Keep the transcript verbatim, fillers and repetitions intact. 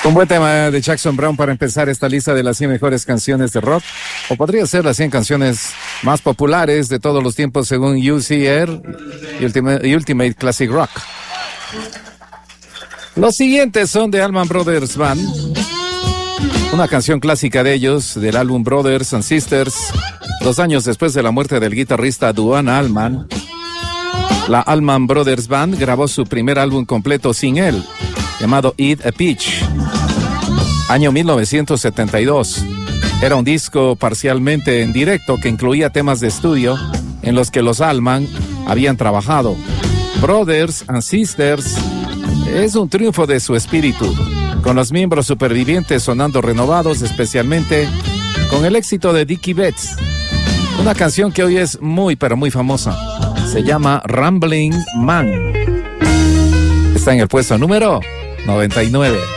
Un buen tema de Jackson Browne para empezar esta lista de las cien mejores canciones de rock, o podría ser las cien canciones más populares de todos los tiempos según U C R y Ultimate, Ultimate Classic Rock. Los siguientes son de Allman Brothers Band, una canción clásica de ellos, del álbum Brothers and Sisters, dos años después de la muerte del guitarrista Duane Allman. La Allman Brothers Band grabó su primer álbum completo sin él, llamado Eat a Peach, año mil novecientos setenta y dos. Era un disco parcialmente en directo que incluía temas de estudio en los que los Allman habían trabajado. Brothers and Sisters es un triunfo de su espíritu, con los miembros supervivientes sonando renovados, especialmente con el éxito de Dickie Betts. Una canción que hoy es muy pero muy famosa. Se llama Rambling Man. Está en el puesto número noventa y nueve.